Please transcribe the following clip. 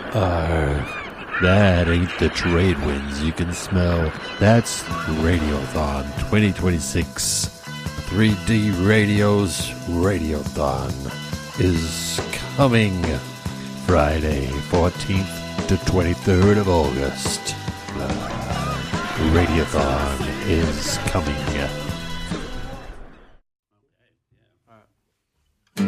That ain't the trade winds you can smell. That's Radiothon 2026. 3D Radio's Radiothon is coming Friday, 14th to 23rd of August. Radiothon is coming.